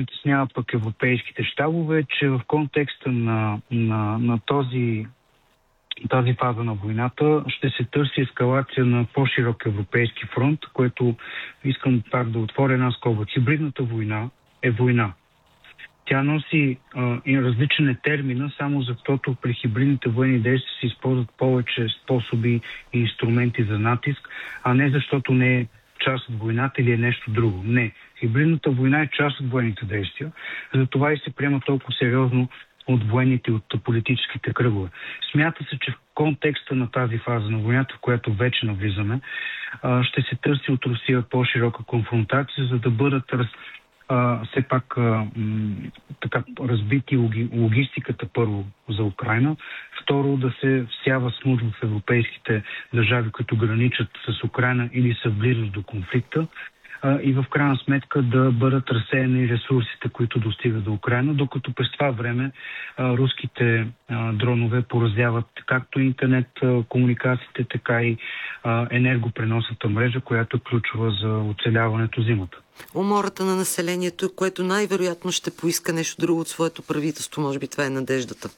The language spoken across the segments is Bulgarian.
притеснява пък европейските щабове, че в контекста на тази фаза на войната ще се търси ескалация на по-широк европейски фронт, което искам пак да отворя една скоба. Хибридната война е война. Тя носи и различен е термина, само защото при хибридните военни действия се използват повече способи и инструменти за натиск, а не защото не е част от войната или е нещо друго. Не. Хибридната война е част от военните действия, затова и се приема толкова сериозно от военните и от политическите кръгове. Смята се, че в контекста на тази фаза на войната, в която вече навлизаме, ще се търси от Русия по-широка конфронтация, за да бъдат все пак така разбити логистиката първо за Украйна, второ да се всява смут в европейските държави, които граничат с Украйна или са в близост до конфликта, и в крайна сметка да бъдат разсеяни ресурсите, които достигат до Украйна, докато през това време руските дронове поразяват както интернет комуникациите, така и енергопреносната мрежа, която е ключова за оцеляването зимата. Умората на населението, което най-вероятно ще поиска нещо друго от своето правителство. Може би това е надеждата.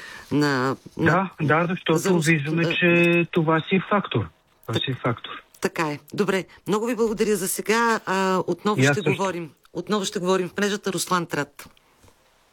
Да, защото виждаме, че това си е фактор. Така е. Добре. Много ви благодаря за сега. Отново ще говорим в мрежата. Руслан Трат.